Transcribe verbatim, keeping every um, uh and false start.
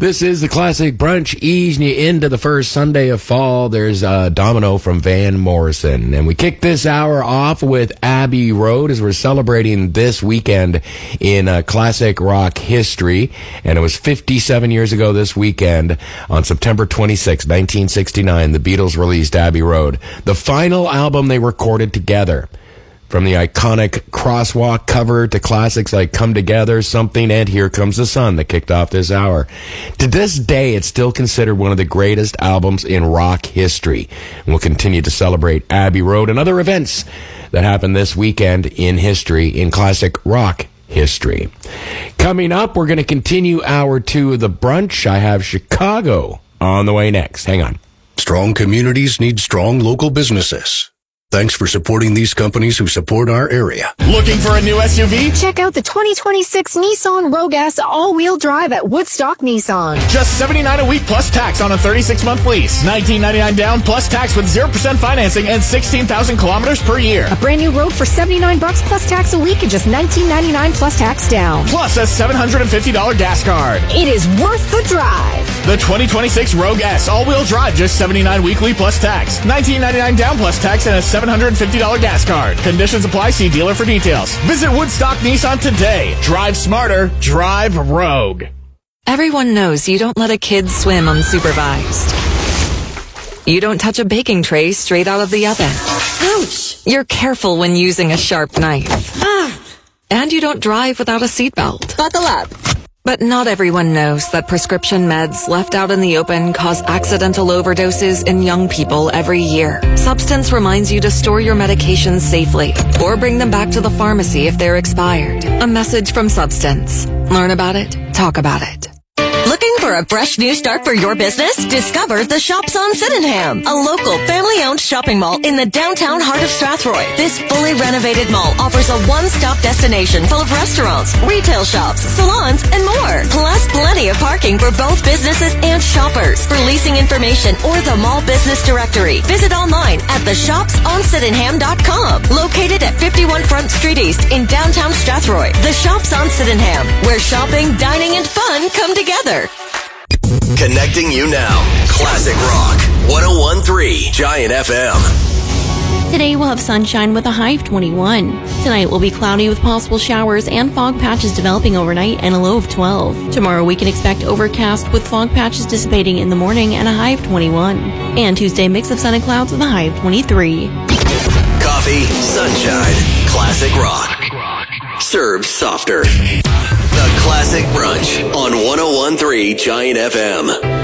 This is the Classic Brunch, easing you into the first Sunday of fall. There's uh, Domino from Van Morrison. And we kick this hour off with Abbey Road as we're celebrating this weekend in uh, classic rock history. And it was fifty-seven years ago this weekend, on September twenty-sixth, nineteen sixty-nine, the Beatles released Abbey Road, the final album they recorded together. From the iconic Crosswalk cover to classics like Come Together, Something, and Here Comes the Sun that kicked off this hour. To this day, it's still considered one of the greatest albums in rock history. And we'll continue to celebrate Abbey Road and other events that happened this weekend in history, in classic rock history. Coming up, we're going to continue hour two of the brunch. I have Chicago on the way next. Hang on. Strong communities need strong local businesses. Thanks for supporting these companies who support our area. Looking for a new S U V? Check out the twenty twenty-six Nissan Rogue S all-wheel drive at Woodstock Nissan. Just seventy-nine dollars a week plus tax on a thirty-six month lease. nineteen ninety-nine down plus tax with zero percent financing and sixteen thousand kilometers per year. A brand new Rogue for seventy-nine bucks plus tax a week and just nineteen ninety-nine plus tax down. Plus a seven hundred fifty dollars gas card. It is worth the drive. The twenty twenty-six Rogue S all-wheel drive, just seventy-nine dollars weekly plus tax. nineteen ninety-nine down plus tax and a seven hundred fifty dollars gas card. Conditions apply. See dealer for details. Visit Woodstock Nissan today. Drive smarter. Drive Rogue. Everyone knows you don't let a kid swim unsupervised. You don't touch a baking tray straight out of the oven. Ouch! You're careful when using a sharp knife. Ah! And you don't drive without a seatbelt. Buckle up. But not everyone knows that prescription meds left out in the open cause accidental overdoses in young people every year. Substance reminds you to store your medications safely or bring them back to the pharmacy if they're expired. A message from Substance. Learn about it. Talk about it. Looking for a fresh new start for your business? Discover the Shops on Sydenham, a local family-owned shopping mall in the downtown heart of Strathroy. This fully renovated mall offers a one-stop destination full of restaurants, retail shops, salons, and more. Plus, plenty of parking for both businesses and shoppers. For leasing information or the mall business directory, visit online at the shops on sydenham dot com. Located at fifty-one Front Street East in downtown Strathroy. The Shops on Sydenham, where shopping, dining, and fun come together. Connecting you now. Classic Rock. one oh one point three Giant F M. Today we'll have sunshine with a high of twenty-one. Tonight will be cloudy with possible showers and fog patches developing overnight and a low of twelve. Tomorrow we can expect overcast with fog patches dissipating in the morning and a high of twenty-one. And Tuesday, mix of sun and clouds with a high of twenty-three. Coffee, sunshine, classic rock. Served softer. The Classic Brunch on one oh one point three Giant F M.